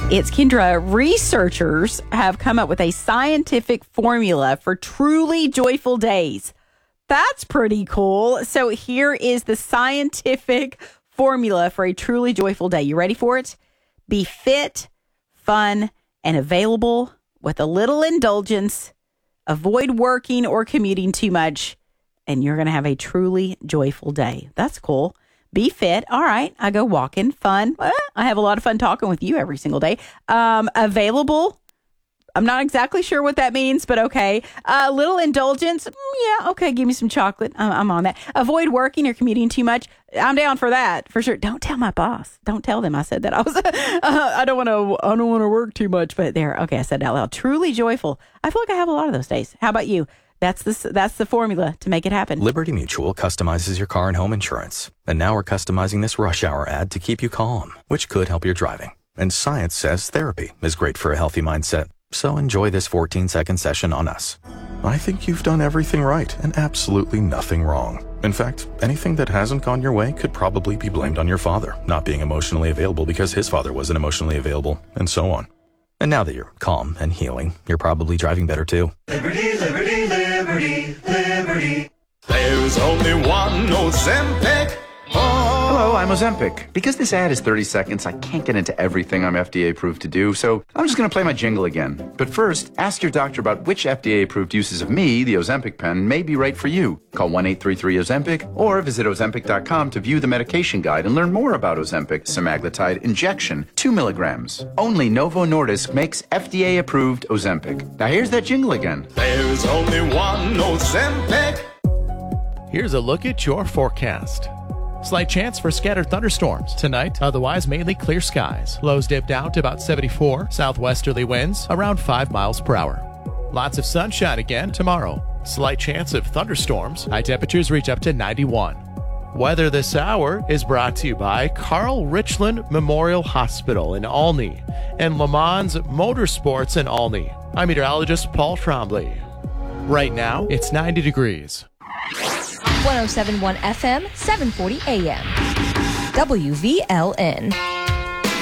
It's Kendra. Researchers have come up with a scientific formula for truly joyful days. That's pretty cool. So here is the scientific formula for a truly joyful day. You ready for it? Be fit, fun, and available with a little indulgence. Avoid working or commuting too much, and you're going to have a truly joyful day. That's cool. Be fit. All right. I go walking. Fun. I have a lot of fun talking with you every single day. Available. I'm not exactly sure what that means, but okay. Little indulgence. Yeah. Okay. Give me some chocolate. I'm on that. Avoid working or commuting too much. I'm down for that for sure. Don't tell my boss. Don't tell them I said that. I don't want to work too much, but there. Okay. I said it out loud. Truly joyful. I feel like I have a lot of those days. How about you? That's the formula to make it happen. Liberty Mutual customizes your car and home insurance. And now we're customizing this rush hour ad to keep you calm, which could help your driving. And science says therapy is great for a healthy mindset. So enjoy this 14-second session on us. I think you've done everything right and absolutely nothing wrong. In fact, anything that hasn't gone your way could probably be blamed on your father not being emotionally available because his father wasn't emotionally available, and so on. And now that you're calm and healing, you're probably driving better too. Liberty, liberty, liberty, liberty. There's only one Ozempic. Hello, I'm Ozempic. Because this ad is 30 seconds, I can't get into everything I'm FDA approved to do, so I'm just going to play my jingle again. But first, ask your doctor about which FDA approved uses of me, the Ozempic pen, may be right for you. Call 1-833-OZEMPIC or visit Ozempic.com to view the medication guide and learn more about Ozempic semaglutide injection, 2 milligrams. Only Novo Nordisk makes FDA approved Ozempic. Now here's that jingle again. There's only one Ozempic. Here's a look at your forecast. Slight chance for scattered thunderstorms tonight, otherwise mainly clear skies. Lows dipped out to about 74, southwesterly winds around 5 miles per hour. Lots of sunshine again tomorrow. Slight chance of thunderstorms, high temperatures reach up to 91. Weather this hour is brought to you by Carl Richland Memorial Hospital in Olney and Le Mans Motorsports in Olney. I'm meteorologist Paul Trombley. Right now, it's 90 degrees. 107.1 FM, 740 AM. WVLN.